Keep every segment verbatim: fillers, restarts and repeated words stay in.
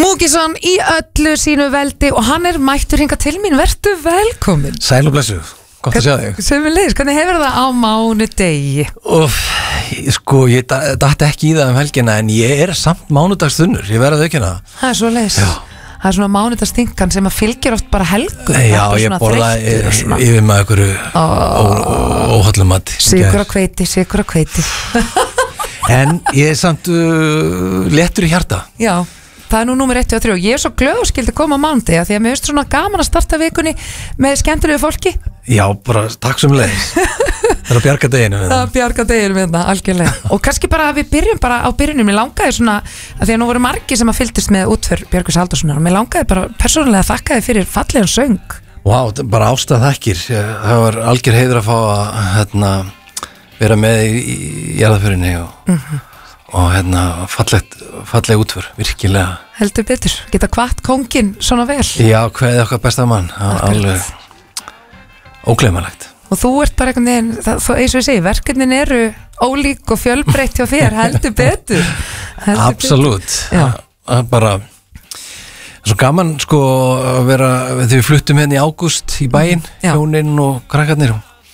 Múkisson í öllu sínu veldi og hann er mættur hingað til mín, vertu velkomin. Sæl og blessu, gott að sjá þig. Sömuleiðis, hvernig hefur það á mánudegi? Úff, sko, ég datt ekki í það um helgina en ég er samt mánudagsþunnur, ég verði að aukina það. Það er svo leiðis. Það er svona mánudagsstinkan sem að fylgir oft bara helgu. Já, ég borðaði yfir með einhverju óhaldum mat. Sykur og hveiti, sykur og hveiti. En ég er samt uh, léttur í hjarta. Já, það er nú númer eitt og þrjú. Ég er svo glöð og skildi koma á mánundi því að mér finnst svona gaman að starta vikunni með skemmtilegu fólki. Já, bara takk sem leiðis. Það er að bjarga deginu við það. Það er að bjarga deginu við það, algjörlega. Og kannski bara að við byrjum bara á byrjunum. Mér langaði svona, að því að nú voru margir sem að fylgdist með útför Björgvins Halldórssonar og mér langaði bara persónulega að þakka þið fyrir fallegan söng. Vá, wow, bara ástæð þakkir. Það var algjör heiður að fá að hérna, vera með í, í jarðarförinni og, mm-hmm. og hérna, fallegt, falleg útför, virkilega. Heldur betur, geta hvatt kóngin svona vel. Já, hvað okkar besta mann, alveg ógleymanlegt. Og þú ert bara einhvern veginn, það, eins og ég segi, verkefnin eru ólík og fjölbreytt hjá þér, heldur betur. Heldur Absolutt, betur. Það er bara svo gaman sko að vera, þegar við fluttum hérna í ágúst í bæinn, mm, hjónin og krakkarnir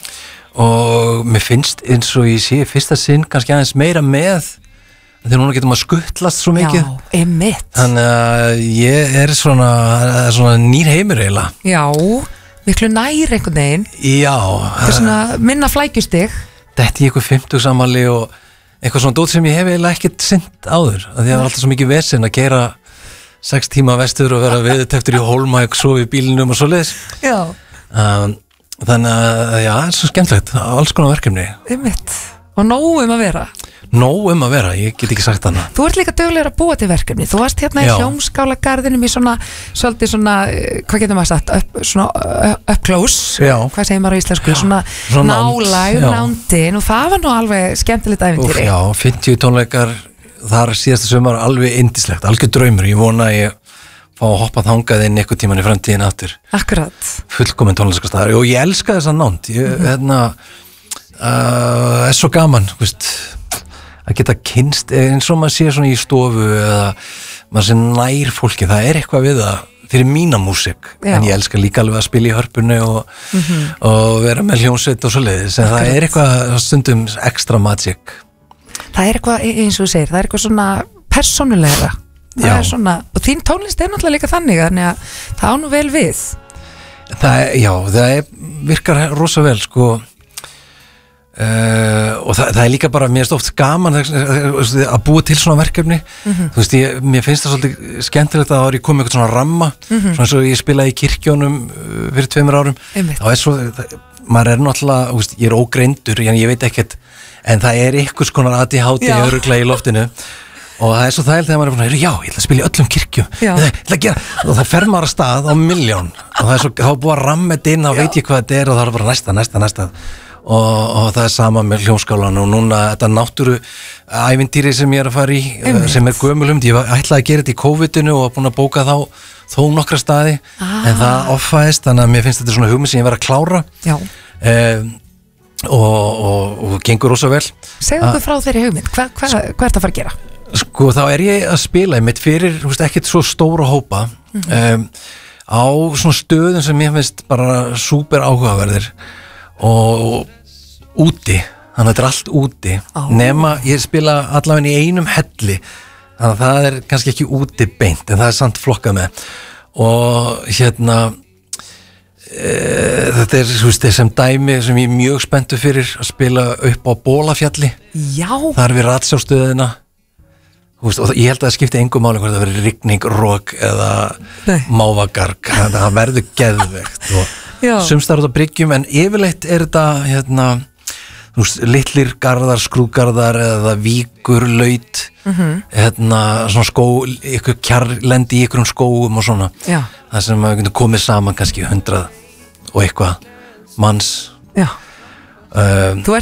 og mér finnst eins og ég sé fyrsta sinn kannski aðeins meira með þegar núna getum að skuttlast svo mikið. Já, einmitt. Þannig að ég er svona, svona nýr heimur eiginlega. Já, miklu nær einhvern veginn. Já. Það er svona minna flækjustig. Þetta í eitthvað fimmtugsamali og eitthvað svona dót sem ég hef eiginlega ekkert sinnt áður. Því það var alltaf svo mikið vesen að keyra sex tíma vestur og vera veðurtepptur í Hólmavík, sofa í bílnum og svoleiðis. Já. Um, þannig að, já, það er svo skemmtilegt. Alls konar verkefni. Einmitt. Og nóg um að vera. Nóg um að vera, ég get ekki sagt hana. Þú ert líka duglegur að búa til verkefni. Þú varst hérna í Hljómskálagarðinum í svona, svolítið svona, hvað getur maður sagt, up, svona up close, já. Hvað segir maður á íslensku, svona, svona nálæg, nándin og það var nú alveg skemmtilegt ævintýri. Já, fimmtíu tónleikar, þar síðasta sumar alveg indislegt, algjör draumur. Ég vona að ég fá að hoppa þangað inn einhvern tíman í framtíðin aftur. Akkurat. Fullkomin tónleikastaðar og ég elska þessa nánd. Ég, mm-hmm. hérna, uh, er svo gaman, veist, að geta kynst eins og maður sé svona í stofu eða maður sé nær fólki, það er eitthvað við það fyrir mína músík, en ég elska líka alveg að spila í hörpunni og, mm-hmm. og vera með hljómsveit og svo leiðis, en Akkurat. Það er eitthvað stundum extra magic. Það er eitthvað, eins og þú segir, það er eitthvað svona persónulegra, það er svona, og þín tónlist er náttúrulega líka þannig, þannig að það á nú vel við. Það er, já, það er, virkar rosa vel, sko. Uh, og það, það er líka bara, mér finnst oft gaman að búa til svona verkefni, mm-hmm. þú veist, ég, mér finnst það svolítið skemmtilegt að það var ég komið eitthvað svona ramma, mm-hmm. svona eins og ég spilaði í kirkjónum fyrir tveimur árum, þá er svo, það, maður er náttúrulega, þú veist, ég er ógreindur, en ég veit ekkert, en það er einhvers konar A D H D örugglega í loftinu og það er svo þægilega þegar maður er búin að, já, ég ætla að spila í öllum kirkjum, ég ætla að gera, og það fer maður að stað á milljón og það er svo, þá er búið að ramma þetta inn, þá veit ég hvað þetta er og það er bara næsta, næsta, næsta Og, og það er sama með Hljómskálan og núna þetta náttúru ævintýri sem ég er að fara í Einmitt. Sem er gömulumd, ég ætlaði að gera þetta í COVID-inu og búin að bóka þá þó nokkra staði ah. en það offaðist, þannig að mér finnst þetta svona hugmynd sem ég var að klára eh, og, og, og gengur rosa vel. Segðu okkur frá þeirri hugmynd, hvað hva, hva er þetta að fara að gera? Sko þá er ég að spila einmitt fyrir, þú veist, ekkert svo stóra hópa mm-hmm. eh, á svona stöðum sem ég finnst bara súper áhugaverðir og úti, þannig að þetta er allt úti oh. nema ég spila allavega í einum helli, þannig að það er kannski ekki úti beint, en það er samt flokkað með og hérna e, þetta er, þú veist, þessum dæmi sem ég er mjög spenntur fyrir að spila upp á Bólafjalli. Já. Það er við ratsjástöðina og ég held að það skipti engum máli hvort það verið rigning, rok eða Nei. Mávagarg, það verður geðveikt og sumstar út á bryggjum, en yfirleitt er þetta hérna, þú veist, litlir garðar, skrúgarðar eða víkur, laut mm-hmm. hérna, svona skó ykkur kjarlendi í ykkurum skóum og svona Já. Það sem maður getur komið saman kannski hundrað og eitthvað manns. Já. Um, Þú ert